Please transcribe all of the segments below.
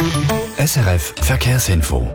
SRF Verkehrsinfo.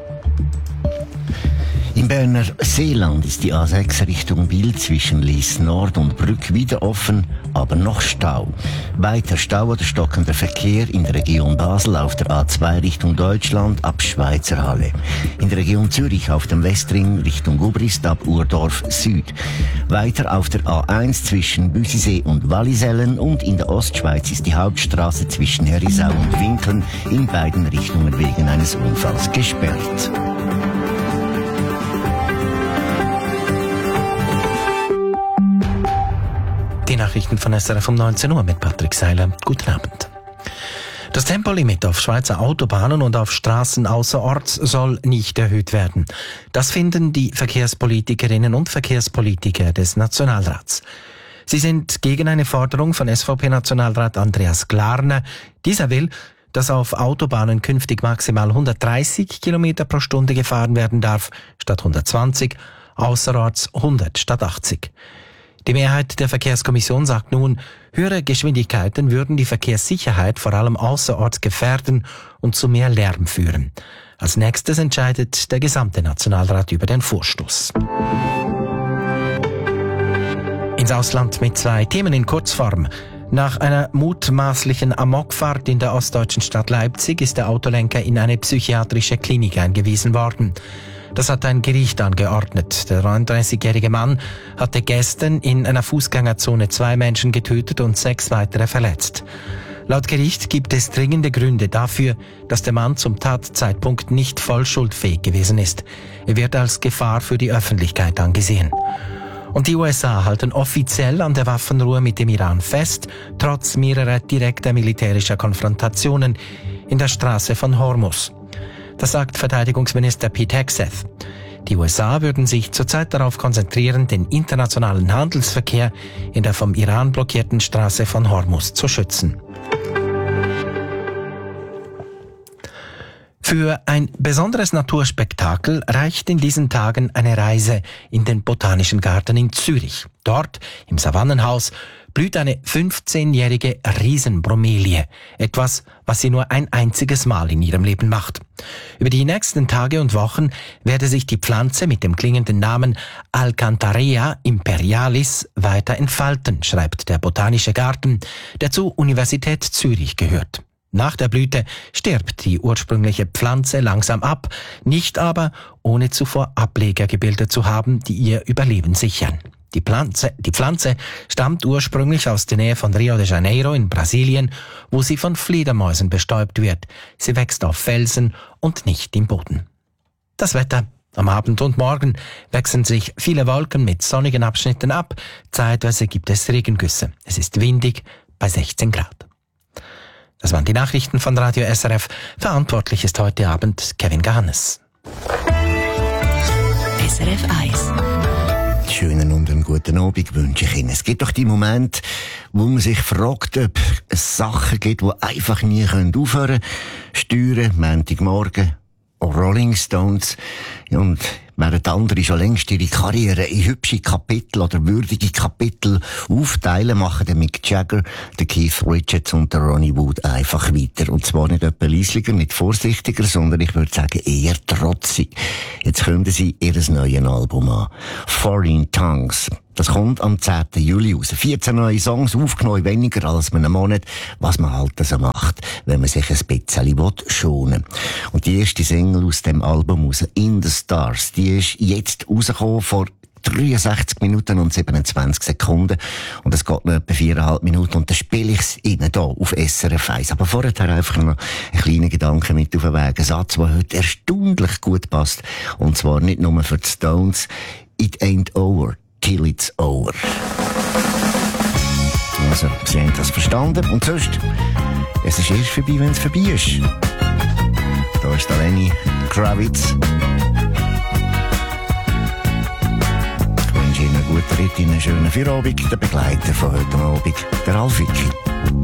Im Berner Seeland ist die A6 Richtung Biel zwischen Lies Nord und Brück wieder offen, aber noch Stau. Weiter Stau oder stockender Verkehr in der Region Basel auf der A2 Richtung Deutschland ab Schweizer Halle. In der Region Zürich auf dem Westring Richtung Gubrist ab Urdorf Süd. Weiter auf der A1 zwischen Büsisee und Wallisellen und in der Ostschweiz ist die Hauptstraße zwischen Herisau und Winkeln in beiden Richtungen wegen eines Unfalls gesperrt. Die Nachrichten von SRF um 19 Uhr mit Patrick Seiler. Guten Abend. Das Tempolimit auf Schweizer Autobahnen und auf Straßen außerorts soll nicht erhöht werden. Das finden die Verkehrspolitikerinnen und Verkehrspolitiker des Nationalrats. Sie sind gegen eine Forderung von SVP-Nationalrat Andreas Glarner. Dieser will, dass auf Autobahnen künftig maximal 130 Kilometer pro Stunde gefahren werden darf, statt 120, außerorts 100 statt 80. Die Mehrheit der Verkehrskommission sagt nun, höhere Geschwindigkeiten würden die Verkehrssicherheit vor allem außerorts gefährden und zu mehr Lärm führen. Als nächstes entscheidet der gesamte Nationalrat über den Vorstoß. Ins Ausland mit 2 Themen in Kurzform. Nach einer mutmaßlichen Amokfahrt in der ostdeutschen Stadt Leipzig ist der Autolenker in eine psychiatrische Klinik eingewiesen worden. Das hat ein Gericht angeordnet. Der 39-jährige Mann hatte gestern in einer Fußgängerzone 2 Menschen getötet und 6 weitere verletzt. Laut Gericht gibt es dringende Gründe dafür, dass der Mann zum Tatzeitpunkt nicht voll schuldfähig gewesen ist. Er wird als Gefahr für die Öffentlichkeit angesehen. Und die USA halten offiziell an der Waffenruhe mit dem Iran fest, trotz mehrerer direkter militärischer Konfrontationen in der Straße von Hormuz. Das sagt Verteidigungsminister Pete Hegseth. Die USA würden sich zurzeit darauf konzentrieren, den internationalen Handelsverkehr in der vom Iran blockierten Straße von Hormuz zu schützen. Für ein besonderes Naturspektakel reicht in diesen Tagen eine Reise in den Botanischen Garten in Zürich. Dort, im Savannenhaus, blüht eine 15-jährige Riesenbromelie. Etwas, was sie nur ein einziges Mal in ihrem Leben macht. Über die nächsten Tage und Wochen werde sich die Pflanze mit dem klingenden Namen Alcantarea imperialis weiter entfalten, schreibt der Botanische Garten, der zur Universität Zürich gehört. Nach der Blüte stirbt die ursprüngliche Pflanze langsam ab, nicht aber, ohne zuvor Ableger gebildet zu haben, die ihr Überleben sichern. Die Pflanze stammt ursprünglich aus der Nähe von Rio de Janeiro in Brasilien, wo sie von Fledermäusen bestäubt wird. Sie wächst auf Felsen und nicht im Boden. Das Wetter. Am Abend und Morgen wechseln sich viele Wolken mit sonnigen Abschnitten ab. Zeitweise gibt es Regengüsse. Es ist windig bei 16 Grad. Das waren die Nachrichten von Radio SRF. Verantwortlich ist heute Abend Kevin Gahannes. SRF 1. Schönen und einen guten Abend wünsche ich Ihnen. Es gibt doch die Momente, wo man sich fragt, ob es Sachen gibt, die einfach nie aufhören können. Steuern, Montagmorgen, Rolling Stones. Und während andere schon längst ihre Karriere in hübsche Kapitel oder würdige Kapitel aufteilen, machen der Mick Jagger, der Keith Richards und der Ronnie Wood einfach weiter. Und zwar nicht etwa leislicher, nicht vorsichtiger, sondern ich würde sagen eher trotzig. Jetzt kommen sie ihr neues Album an. Foreign Tongues. Das kommt am 10. Juli raus. 14 neue Songs, aufgenommen weniger als einen Monat, was man halt so macht, wenn man sich ein bisschen schonen will. Und die erste Single aus dem Album raus, In the Stars, die ist jetzt rausgekommen vor 63 Minuten und 27 Sekunden. Und es geht noch etwa 4,5 Minuten. Und dann spiele ich es Ihnen hier auf SRF 1. Aber vorher einfach noch einen kleinen Gedanken mit auf den Weg. Ein Satz, der heute erstaunlich gut passt. Und zwar nicht nur für die Stones. It ain't over till it's over. Also, Sie haben das verstanden. Und sonst, es ist erst vorbei, wenn es vorbei ist. Da ist Lenny Kravitz. Ich wünsche Ihnen einen guten Ritt in einen schönen Feierabend. Der Begleiter von heute Abend, der Ralf Wicki.